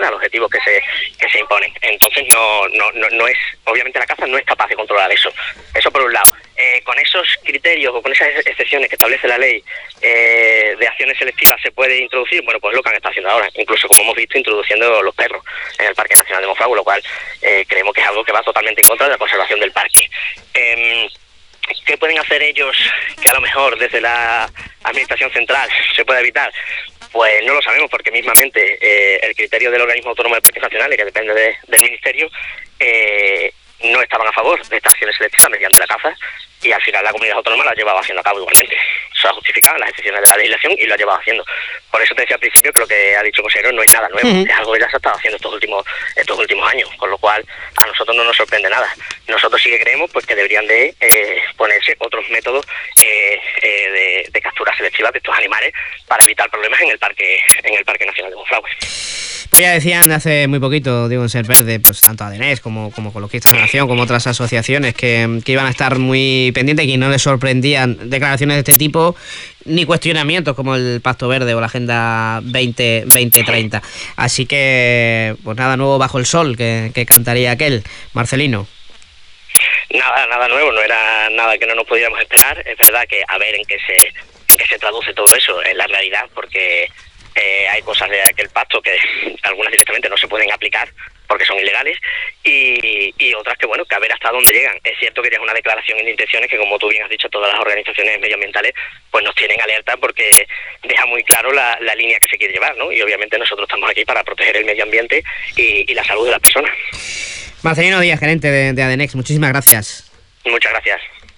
condiciones, a los objetivos que se imponen. Entonces no es, obviamente la caza no es capaz de controlar eso por un lado. Con esos criterios o con esas excepciones que establece la ley de acciones selectivas se puede introducir, bueno, pues lo que han estado haciendo ahora, incluso como hemos visto introduciendo los perros en el Parque Nacional de Monfragüe, lo cual creemos que es algo que va totalmente en contra de la conservación del parque. ¿Qué pueden hacer ellos que a lo mejor desde la Administración Central se pueda evitar? Pues no lo sabemos, porque mismamente el criterio del Organismo Autónomo de Parques Nacionales, que depende del Ministerio, no estaban a favor de estas acciones selectivas mediante la caza, y al final la comunidad autónoma la ha llevado haciendo a cabo igualmente. Se ha justificado en las excepciones de la legislación y lo ha llevado haciendo. Por eso te decía al principio que lo que ha dicho Consejero no es nada nuevo, es algo que ya se ha estado haciendo estos últimos años, con lo cual a nosotros no nos sorprende nada. Nosotros sí que creemos pues que deberían de ponerse otros métodos de captura selectiva de estos animales para evitar problemas en el Parque Nacional de Monfragüe. Pues ya decían hace muy poquito, digo, en Ser Verde, pues tanto ADENES como Ecologistas en Acción, como otras asociaciones que iban a estar muy pendientes y que no les sorprendían declaraciones de este tipo, ni cuestionamientos como el Pacto Verde o la Agenda 2030. Así que, pues nada nuevo bajo el sol, que cantaría aquel. Marcelino. Nada nuevo, no era nada que no nos pudiéramos esperar. Es verdad que a ver en qué se traduce todo eso en la realidad, porque hay cosas de aquel pacto que algunas directamente no se pueden aplicar porque son ilegales y otras que bueno, que a ver hasta dónde llegan. Es cierto que ya es una declaración de intenciones que, como tú bien has dicho, todas las organizaciones medioambientales pues nos tienen alerta, porque deja muy claro la línea que se quiere llevar, ¿no? Y obviamente nosotros estamos aquí para proteger el medio ambiente y la salud de las personas. Marcelino Díaz, gerente de ADENES, muchísimas gracias. Muchas gracias.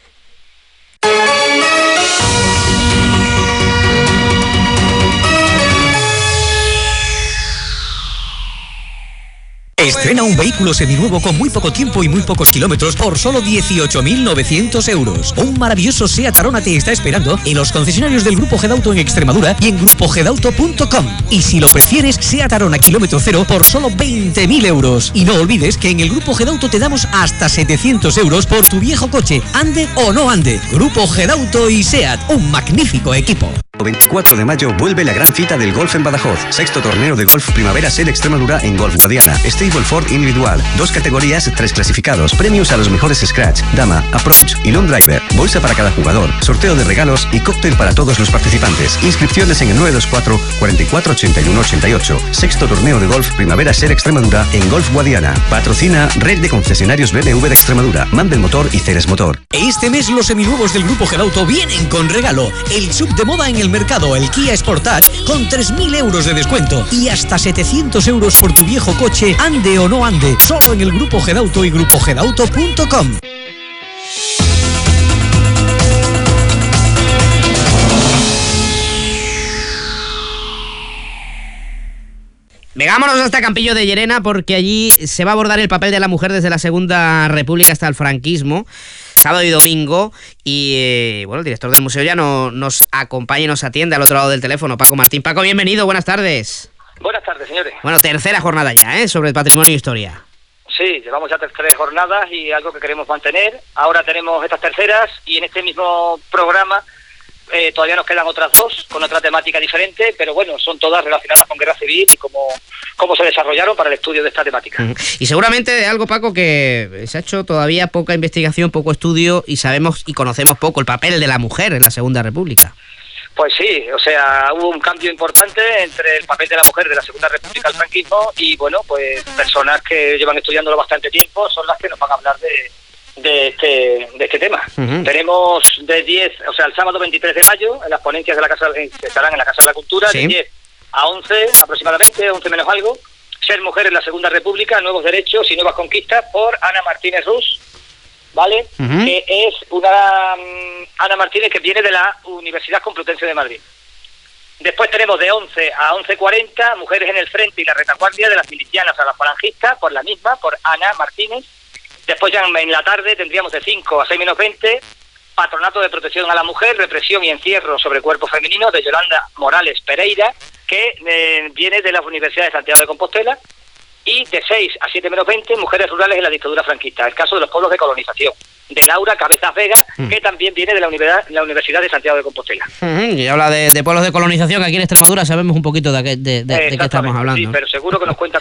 Estrena un vehículo seminuevo con muy poco tiempo y muy pocos kilómetros por solo 18.900 euros. Un maravilloso SEAT Arona te está esperando en los concesionarios del Grupo Gedauto en Extremadura y en grupogedauto.com. Y si lo prefieres, SEAT Arona kilómetro cero por solo 20.000 euros. Y no olvides que en el Grupo Gedauto te damos hasta 700 euros por tu viejo coche, ande o no ande. Grupo Gedauto y SEAT, un magnífico equipo. El 24 de mayo vuelve la gran cita del golf en Badajoz. Sexto torneo de golf Primavera Ser Extremadura en Golf Guadiana. Stableford individual. 2 categorías, 3 clasificados. Premios a los mejores scratch, dama, approach y long driver. Bolsa para cada jugador. Sorteo de regalos y cóctel para todos los participantes. Inscripciones en el 924 44 81 88. Sexto torneo de golf Primavera Ser Extremadura en Golf Guadiana. Patrocina Red de Concesionarios BMW de Extremadura, Mandel Motor y Ceres Motor. Este mes los seminuevos del Grupo Gedauto vienen con regalo. El sub de moda en el mercado, el Kia Sportage, con 3.000 euros de descuento y hasta 700 euros por tu viejo coche, ande o no ande, solo en el Grupo Gedauto y grupogedauto.com. Vegámonos hasta Campillo de Llerena, porque allí se va a abordar el papel de la mujer desde la Segunda República hasta el franquismo, sábado y domingo, y bueno, el director del museo ya nos acompaña y nos atiende al otro lado del teléfono, Paco Martín. Paco, bienvenido, buenas tardes. Buenas tardes, señores. Bueno, tercera jornada ya, sobre el patrimonio e historia. Sí, llevamos ya 3 jornadas y algo que queremos mantener. Ahora tenemos estas terceras y en este mismo programa todavía nos quedan otras 2 con otra temática diferente, pero bueno, son todas relacionadas con guerra civil y cómo se desarrollaron para el estudio de esta temática. Y seguramente de algo, Paco, que se ha hecho todavía poca investigación, poco estudio, y sabemos y conocemos poco el papel de la mujer en la Segunda República. Pues sí, o sea, hubo un cambio importante entre el papel de la mujer de la Segunda República al franquismo y bueno, pues personas que llevan estudiándolo bastante tiempo son las que nos van a hablar de este tema. Tenemos de 10, o sea, el sábado 23 de mayo, en las ponencias de la casa, que estarán en la Casa de la Cultura, sí, de 10 a 11 aproximadamente, 11 menos algo, Ser mujer en la Segunda República, nuevos derechos y nuevas conquistas, por Ana Martínez Rus, ¿vale? Que es una Ana Martínez que viene de la Universidad Complutense de Madrid. Después tenemos de 11 a 11:40, Mujeres en el Frente y la Retaguardia de las Milicianas a las Falangistas, por la misma, por Ana Martínez. Después ya en la tarde tendríamos de 5 a 6 menos 20, Patronato de Protección a la Mujer, Represión y Encierro sobre Cuerpo Femenino, de Yolanda Morales Pereira, que viene de la Universidad de Santiago de Compostela. Y de 6 a 7 menos 20, Mujeres Rurales en la Dictadura Franquista, el caso de los pueblos de colonización, de Laura Cabezas Vega, que también viene de la Universidad de Santiago de Compostela. Y habla de pueblos de colonización, que aquí en Extremadura sabemos un poquito de qué estamos hablando. Sí, pero seguro que nos cuenta